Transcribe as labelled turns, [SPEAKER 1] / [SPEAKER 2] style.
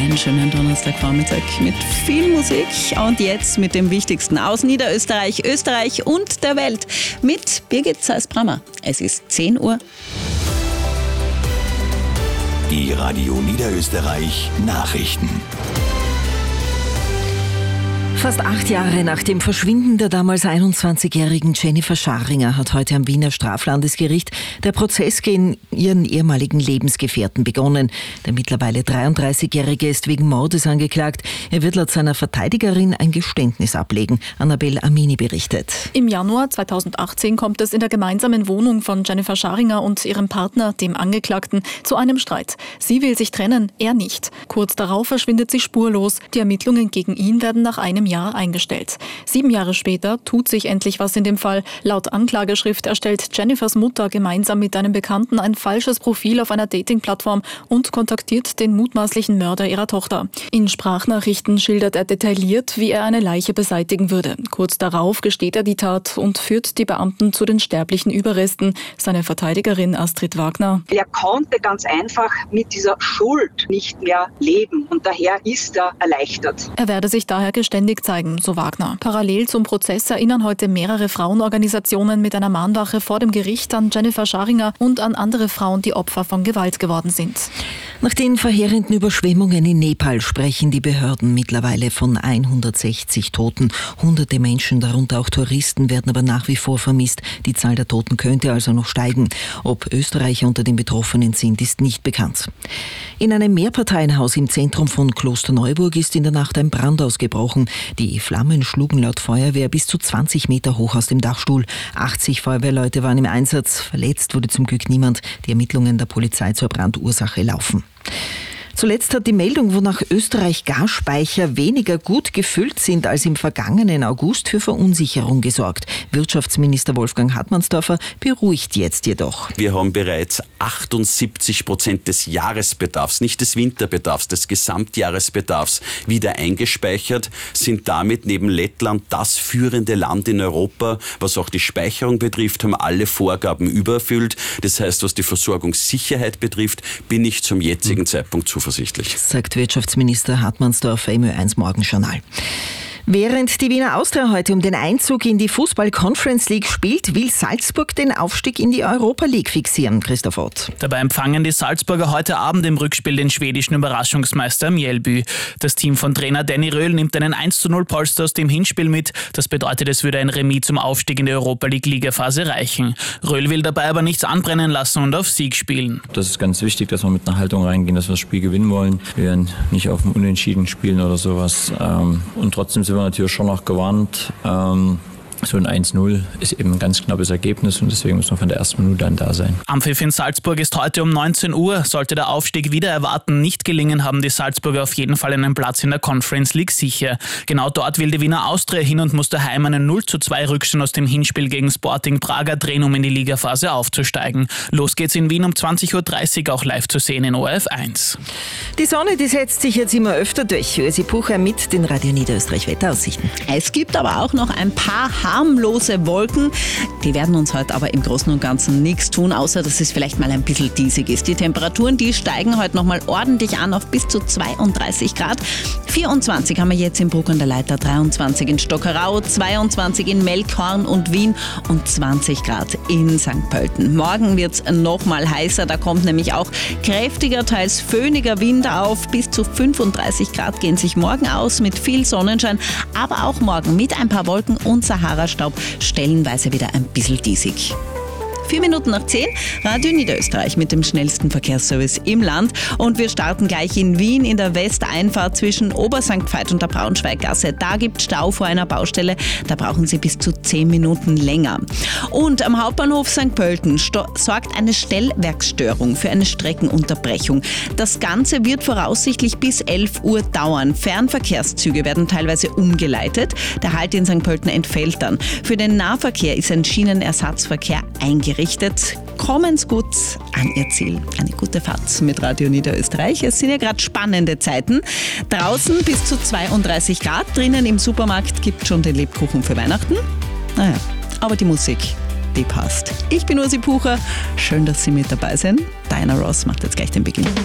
[SPEAKER 1] Einen schönen Donnerstagvormittag mit viel Musik und jetzt mit dem Wichtigsten aus Niederösterreich, Österreich und der Welt mit Birgit Zeiss-Brammer. Es ist 10 Uhr.
[SPEAKER 2] Die Radio Niederösterreich Nachrichten.
[SPEAKER 3] Fast 8 Jahre nach dem Verschwinden der damals 21-jährigen Jennifer Scharinger hat heute am Wiener Straflandesgericht der Prozess gegen ihren ehemaligen Lebensgefährten begonnen. Der mittlerweile 33-Jährige ist wegen Mordes angeklagt. Er wird laut seiner Verteidigerin ein Geständnis ablegen. Annabel Amini berichtet.
[SPEAKER 4] Im Januar 2018 kommt es in der gemeinsamen Wohnung von Jennifer Scharinger und ihrem Partner, dem Angeklagten, zu einem Streit. Sie will sich trennen, er nicht. Kurz darauf verschwindet sie spurlos. Die Ermittlungen gegen ihn werden nach einem Jahr eingestellt. 7 Jahre später tut sich endlich was in dem Fall. Laut Anklageschrift erstellt Jennifers Mutter gemeinsam mit einem Bekannten ein falsches Profil auf einer Dating-Plattform und kontaktiert den mutmaßlichen Mörder ihrer Tochter. In Sprachnachrichten schildert er detailliert, wie er eine Leiche beseitigen würde. Kurz darauf gesteht er die Tat und führt die Beamten zu den sterblichen Überresten. Seine Verteidigerin Astrid Wagner:
[SPEAKER 5] Er konnte ganz einfach mit dieser Schuld nicht mehr leben und daher ist er erleichtert.
[SPEAKER 4] Er werde sich daher geständig zeigen, so Wagner. Parallel zum Prozess erinnern heute mehrere Frauenorganisationen mit einer Mahnwache vor dem Gericht an Jennifer Scharinger und an andere Frauen, die Opfer von Gewalt geworden sind.
[SPEAKER 3] Nach den verheerenden Überschwemmungen in Nepal sprechen die Behörden mittlerweile von 160 Toten. Hunderte Menschen, darunter auch Touristen, werden aber nach wie vor vermisst. Die Zahl der Toten könnte also noch steigen. Ob Österreicher unter den Betroffenen sind, ist nicht bekannt. In einem Mehrparteienhaus im Zentrum von Klosterneuburg ist in der Nacht ein Brand ausgebrochen. Die Flammen schlugen laut Feuerwehr bis zu 20 Meter hoch aus dem Dachstuhl. 80 Feuerwehrleute waren im Einsatz. Verletzt wurde zum Glück niemand. Die Ermittlungen der Polizei zur Brandursache laufen. Zuletzt hat die Meldung, wonach Österreich Gasspeicher weniger gut gefüllt sind als im vergangenen August, für Verunsicherung gesorgt. Wirtschaftsminister Wolfgang Hartmannsdorfer beruhigt jetzt jedoch.
[SPEAKER 6] Wir haben bereits 78% des Jahresbedarfs, nicht des Winterbedarfs, des Gesamtjahresbedarfs wieder eingespeichert, sind damit neben Lettland das führende Land in Europa, was auch die Speicherung betrifft, haben alle Vorgaben übererfüllt. Das heißt, was die Versorgungssicherheit betrifft, bin ich zum jetzigen Zeitpunkt zuversichtlich.
[SPEAKER 3] Sagt Wirtschaftsminister Hartmannsdorfer im Ö1 Morgenjournal. Während die Wiener Austria heute um den Einzug in die Fußball-Conference League spielt, will Salzburg den Aufstieg in die Europa League fixieren. Christoph Ott.
[SPEAKER 7] Dabei empfangen die Salzburger heute Abend im Rückspiel den schwedischen Überraschungsmeister Mjällby. Das Team von Trainer Danny Röhl nimmt einen 1:0 Polster aus dem Hinspiel mit. Das bedeutet, es würde ein Remis zum Aufstieg in die Europa League Ligaphase reichen. Röhl will dabei aber nichts anbrennen lassen und auf Sieg spielen.
[SPEAKER 8] Das ist ganz wichtig, dass wir mit einer Haltung reingehen, dass wir das Spiel gewinnen wollen. Wir werden nicht auf dem Unentschieden spielen oder sowas. Und trotzdem sind wir natürlich schon noch gewarnt. So ein 1:0 ist eben ein ganz knappes Ergebnis und deswegen muss man von der ersten Minute an da sein.
[SPEAKER 7] Ampfiff in Salzburg ist heute um 19 Uhr. Sollte der Aufstieg wieder erwarten nicht gelingen, haben die Salzburger auf jeden Fall einen Platz in der Conference League sicher. Genau dort will die Wiener Austria hin und muss daheim einen 0:2 Rückstand aus dem Hinspiel gegen Sporting Braga drehen, um in die Ligaphase aufzusteigen. Los geht's in Wien um 20.30 Uhr, auch live zu sehen in ORF 1.
[SPEAKER 3] Die Sonne, die setzt sich jetzt immer öfter durch. Ursi Pucher mit den Radio Niederösterreich Wetteraussichten.
[SPEAKER 1] Es gibt aber auch noch ein paar harmlose Wolken. Die werden uns heute aber im Großen und Ganzen nichts tun, außer dass es vielleicht mal ein bisschen diesig ist. Die Temperaturen, die steigen heute nochmal ordentlich an auf bis zu 32 Grad. 24 haben wir jetzt in Bruck an der Leiter, 23 in Stockerau, 22 in Melkhorn und Wien und 20 Grad in St. Pölten. Morgen wird es nochmal heißer, da kommt nämlich auch kräftiger, teils föhniger Wind auf. Bis zu 35 Grad gehen sich morgen aus mit viel Sonnenschein, aber auch morgen mit ein paar Wolken und Sahara-Staub, stellenweise wieder ein bisschen diesig. 4 Minuten nach 10, Radio Niederösterreich mit dem schnellsten Verkehrsservice im Land. Und wir starten gleich in Wien in der Westeinfahrt zwischen Obersankt Veit und der Braunschweiggasse. Da gibt es Stau vor einer Baustelle, da brauchen Sie bis zu 10 Minuten länger. Und am Hauptbahnhof St. Pölten sorgt eine Stellwerksstörung für eine Streckenunterbrechung. Das Ganze wird voraussichtlich bis 11 Uhr dauern. Fernverkehrszüge werden teilweise umgeleitet. Der Halt in St. Pölten entfällt dann. Für den Nahverkehr ist ein Schienenersatzverkehr eingerichtet. Kommen's gut an Ihr Ziel. Eine gute Fahrt mit Radio Niederösterreich. Es sind ja gerade spannende Zeiten. Draußen bis zu 32 Grad. Drinnen im Supermarkt gibt schon den Lebkuchen für Weihnachten. Naja, aber die Musik, die passt. Ich bin Ursi Pucher. Schön, dass Sie mit dabei sind. Diana Ross macht jetzt gleich den Beginn.